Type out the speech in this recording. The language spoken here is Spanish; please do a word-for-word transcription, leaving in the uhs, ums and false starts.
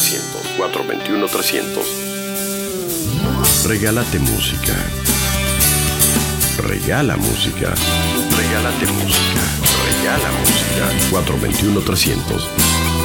trescientos. cuatro dos uno, trescientos. Regálate música. Regala música. Regálate música. Regala música. cuatro dos uno, trescientos.